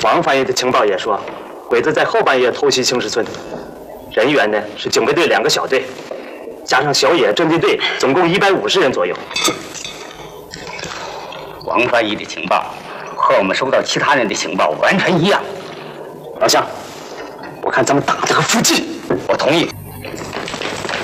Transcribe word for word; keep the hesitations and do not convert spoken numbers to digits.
王翻译的情报也说，鬼子在后半夜偷袭青石村，人员呢是警卫队两个小队，加上小野侦缉队，总共一百五十人左右。 王翻译的情报和我们收到其他人的情报完全一样。 老乡，我看咱们打这个附近， 我同意。